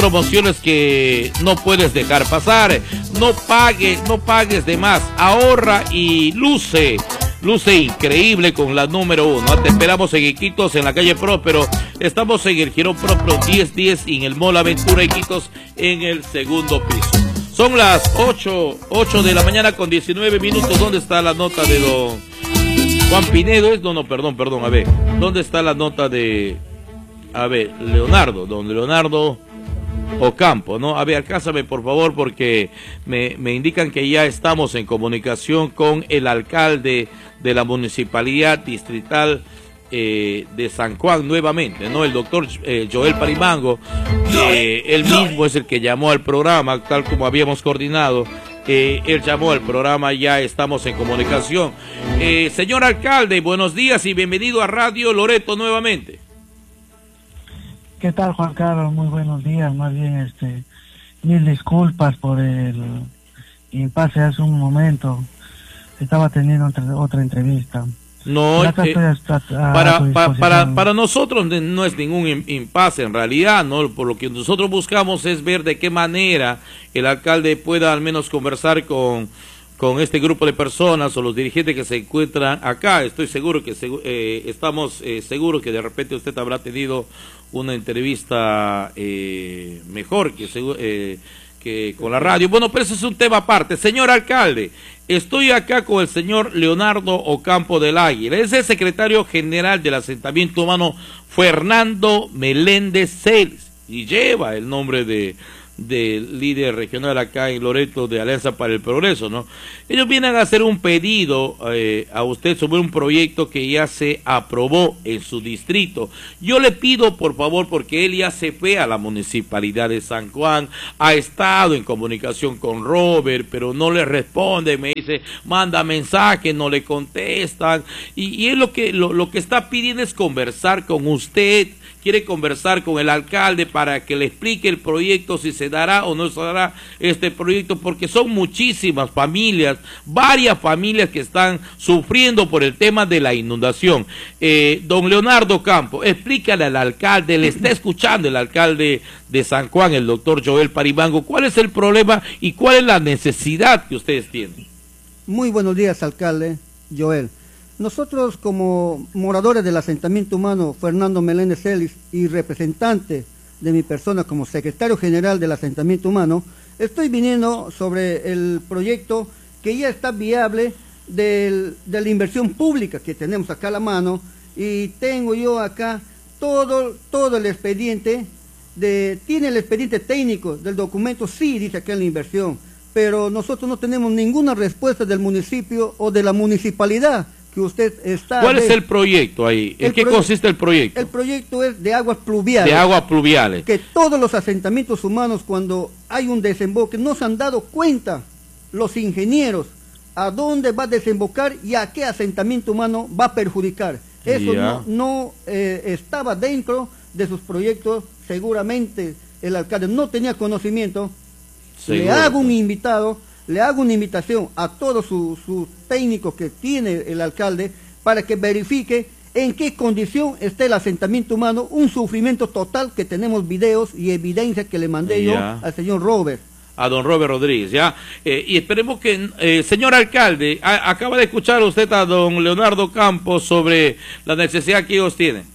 promociones que no puedes dejar pasar. No pagues de más. Ahorra y luce increíble con la número 1. Te esperamos en Iquitos, en la calle Próspero. Estamos en el Girón Próspero 1010 y en el Mall Aventura Iquitos en el segundo piso. Son las 8 de la mañana con 19 minutos. ¿Dónde está la nota de don Juan Pinedo? Perdón. A ver, ¿dónde está la nota de... A ver, don Leonardo Ocampo, ¿no? A ver, alcánzame por favor, porque me indican que ya estamos en comunicación con el alcalde de la Municipalidad Distrital de San Juan nuevamente, ¿no? El doctor Joel Parimango, él mismo es el que llamó al programa, tal como habíamos coordinado. Él llamó al programa, ya estamos en comunicación. Señor alcalde, buenos días y bienvenido a Radio Loreto nuevamente. ¿Qué tal, Juan Carlos? Muy buenos días. Más bien, mil disculpas por el impasse hace un momento. Estaba teniendo otra entrevista. No, para nosotros no es ningún impasse en realidad, ¿no? Por lo que nosotros buscamos es ver de qué manera el alcalde pueda al menos conversar con este grupo de personas o los dirigentes que se encuentran acá. Estoy seguro que estamos seguros que de repente usted habrá tenido una entrevista mejor que con la radio. Bueno, pero ese es un tema aparte. Señor alcalde, estoy acá con el señor Leonardo Ocampo del Águila. Es el secretario general del asentamiento humano Fernando Meléndez Celis y lleva el nombre del líder regional acá en Loreto de Alianza para el Progreso, ¿no? Ellos vienen a hacer un pedido a usted sobre un proyecto que ya se aprobó en su distrito. Yo le pido, por favor, porque él ya se fue a la Municipalidad de San Juan, ha estado en comunicación con Robert, pero no le responde, me dice, manda mensaje, no le contestan, y él lo que está pidiendo es conversar con usted. Quiere conversar con el alcalde para que le explique el proyecto, si se dará o no se dará este proyecto, porque son muchísimas familias, varias familias que están sufriendo por el tema de la inundación. Don Leonardo Ocampo, explícale al alcalde, le está escuchando el alcalde de San Juan, el doctor Joel Parimango, cuál es el problema y cuál es la necesidad que ustedes tienen. Muy buenos días, alcalde Joel. Nosotros, como moradores del asentamiento humano Fernando Meléndez Celis y representante de mi persona como secretario general del asentamiento humano, estoy viniendo sobre el proyecto que ya está viable de la inversión pública que tenemos acá a la mano, y tengo yo acá todo el expediente, tiene el expediente técnico del documento, sí dice acá en la inversión, pero nosotros no tenemos ninguna respuesta del municipio o de la municipalidad que usted está... ¿Cuál es el proyecto ahí? ¿En qué consiste el proyecto? El proyecto es de aguas pluviales. De aguas pluviales. Que todos los asentamientos humanos, cuando hay un desemboque, no se han dado cuenta los ingenieros a dónde va a desembocar y a qué asentamiento humano va a perjudicar. Eso no estaba dentro de sus proyectos. Seguramente el alcalde no tenía conocimiento. Seguro. Le hago una invitación a todos sus técnicos que tiene el alcalde para que verifique en qué condición está el asentamiento humano, un sufrimiento total, que tenemos videos y evidencias que le mandé yo al señor Robert. A don Robert Rodríguez, ya. Y esperemos que, señor alcalde, acaba de escuchar usted a don Leonardo Campos sobre la necesidad que ellos tienen.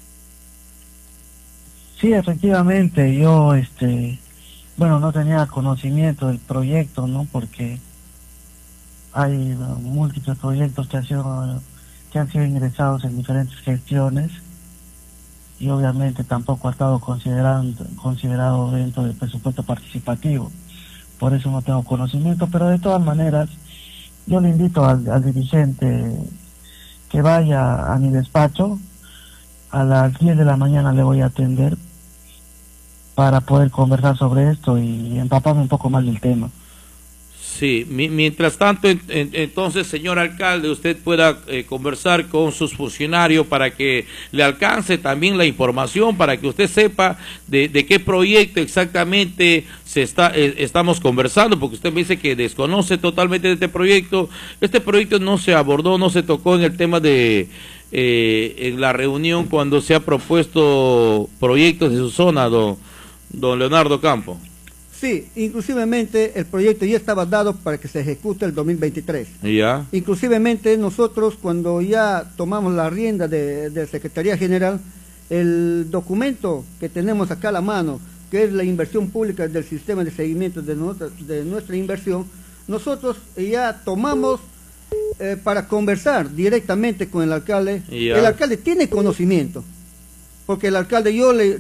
Sí, efectivamente, yo, bueno, no tenía conocimiento del proyecto, ¿no? Porque hay múltiples proyectos que han sido ingresados en diferentes gestiones y obviamente tampoco ha estado considerado dentro del presupuesto participativo. Por eso no tengo conocimiento, pero de todas maneras yo le invito al dirigente que vaya a mi despacho. A las 10 de la mañana le voy a atender para poder conversar sobre esto y empaparme un poco más del tema. Sí, mientras tanto, entonces, señor alcalde, usted pueda conversar con sus funcionarios para que le alcance también la información, para que usted sepa de qué proyecto exactamente estamos conversando, porque usted me dice que desconoce totalmente de este proyecto. Este proyecto no se abordó, no se tocó en el tema de en la reunión cuando se ha propuesto proyectos de su zona, don don Leonardo Campo. Sí, inclusivemente el proyecto ya estaba dado para que se ejecute el 2023. Ya. Inclusivemente nosotros cuando ya tomamos la rienda de Secretaría General, el documento que tenemos acá a la mano, que es la inversión pública del sistema de seguimiento de nuestra inversión, nosotros ya tomamos para conversar directamente con el alcalde. Ya. El alcalde tiene conocimiento, porque el alcalde,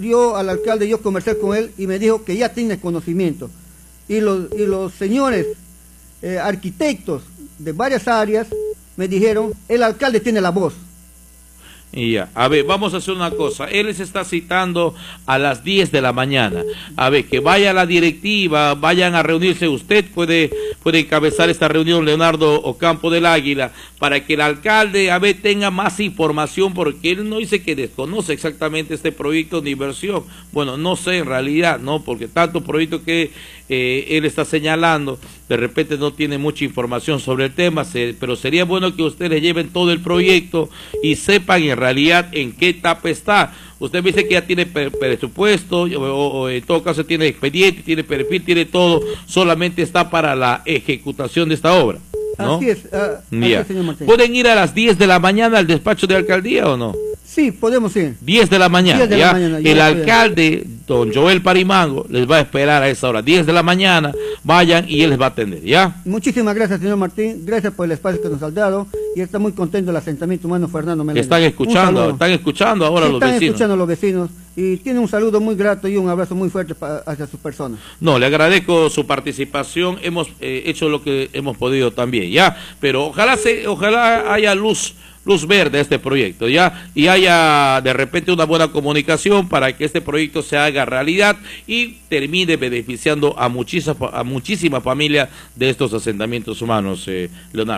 yo conversé con él y me dijo que ya tiene conocimiento. Y los señores arquitectos de varias áreas me dijeron, el alcalde tiene la voz. Y ya, a ver, vamos a hacer una cosa. Él les está citando a las 10 de la mañana. A ver, que vaya a la directiva, vayan a reunirse. Usted puede encabezar esta reunión, Leonardo Ocampo del Águila, para que el alcalde, a ver, tenga más información, porque él no dice que desconoce exactamente este proyecto de inversión. Bueno, no sé en realidad, ¿no? Porque tanto proyecto que él está señalando, de repente no tiene mucha información sobre el tema, pero sería bueno que ustedes lleven todo el proyecto y sepan en realidad en qué etapa está. Usted me dice que ya tiene presupuesto, o en todo caso tiene expediente, tiene perfil, tiene todo, solamente está para la ejecutación de esta obra, ¿no? Así es, así es, señor Martín. ¿Pueden ir a las 10 de la mañana al despacho de alcaldía o no? Sí, podemos ir. 10 de la mañana, 10 de la mañana, el alcalde, don Joel Parimango, les va a esperar a esa hora, 10 de la mañana, vayan y él les va a atender, ¿ya? Muchísimas gracias, señor Martín, gracias por el espacio que nos ha dado, y está muy contento el asentamiento humano Fernando Meléndez. Están escuchando ahora sí, los están vecinos. escuchando a los vecinos, y tiene un saludo muy grato y un abrazo muy fuerte hacia su persona. No, le agradezco su participación, hemos hecho lo que hemos podido también, ¿ya? Pero ojalá haya luz verde a este proyecto, ¿ya? Y haya de repente una buena comunicación para que este proyecto se haga realidad y termine beneficiando a muchísimas familias de estos asentamientos humanos, Leonardo.